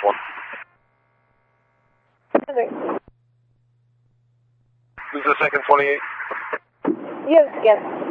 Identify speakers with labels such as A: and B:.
A: one.
B: Okay.
A: This is the second 28.
B: Yes.